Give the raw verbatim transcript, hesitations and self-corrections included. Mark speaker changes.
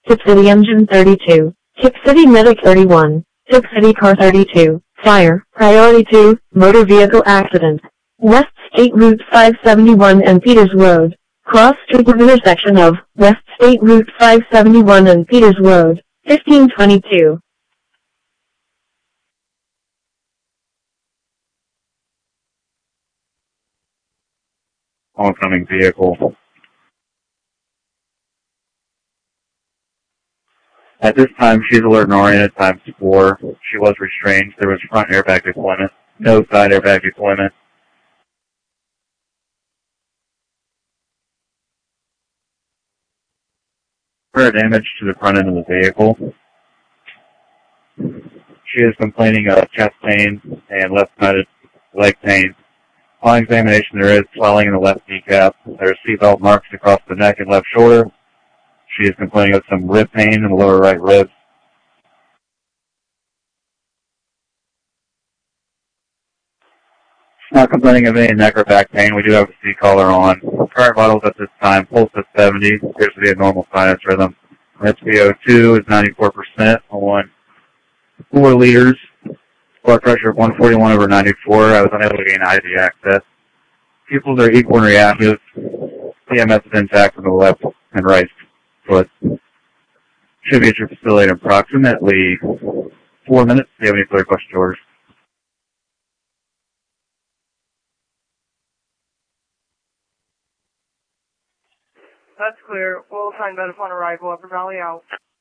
Speaker 1: Tip City Engine thirty-two. Tip City Medic thirty-one. Tip City Car thirty-two. Fire. Priority two. Motor vehicle accident. West State Route five seventy-one and Peters Road. Cross street of intersection of West State Route five seventy-one and Peters Road. fifteen twenty-two.
Speaker 2: Oncoming vehicle. At this time, she's alert and oriented times four. She was restrained. There was front airbag deployment. No side airbag deployment. For damage to the front end of the vehicle. She is complaining of chest pain and left-sided leg pain. On examination, there is swelling in the left kneecap. There are seatbelt marks across the neck and left shoulder. She is complaining of some rib pain in the lower right ribs. She's not complaining of any neck or back pain. We do have a C collar on. Current vitals at this time, pulse is seventy, appears to be a normal sinus rhythm. S p O two is ninety-four percent on four liters. Blood pressure of one forty-one over ninety-four. I was unable to gain I V access. Pupils are equal and reactive. C M S is intact from the left and right foot. Should be at your facility in approximately four minutes. Do you have any further questions, orders?
Speaker 3: That's clear. We'll assign that upon arrival. Upper Valley out.